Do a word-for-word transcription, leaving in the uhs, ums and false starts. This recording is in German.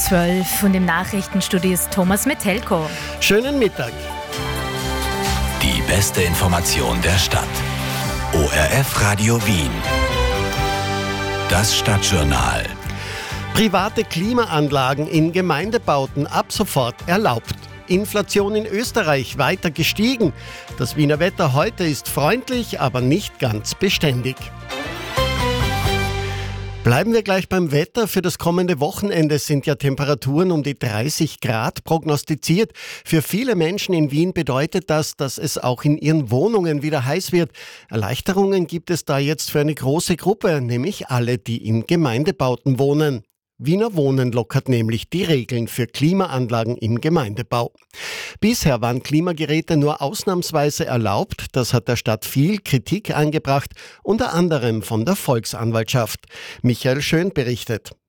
zwölf und im Nachrichtenstudio ist Thomas Metelko. Schönen Mittag. Die beste Information der Stadt. O R F Radio Wien. Das Stadtjournal. Private Klimaanlagen in Gemeindebauten ab sofort erlaubt. Inflation in Österreich weiter gestiegen. Das Wiener Wetter heute ist freundlich, aber nicht ganz beständig. Bleiben wir gleich beim Wetter. Für das kommende Wochenende sind ja Temperaturen um die dreißig Grad prognostiziert. Für viele Menschen in Wien bedeutet das, dass es auch in ihren Wohnungen wieder heiß wird. Erleichterungen gibt es da jetzt für eine große Gruppe, nämlich alle, die in Gemeindebauten wohnen. Wiener Wohnen lockert nämlich die Regeln für Klimaanlagen im Gemeindebau. Bisher waren Klimageräte nur ausnahmsweise erlaubt. Das hat der Stadt viel Kritik eingebracht, unter anderem von der Volksanwaltschaft. Michael Schön berichtet.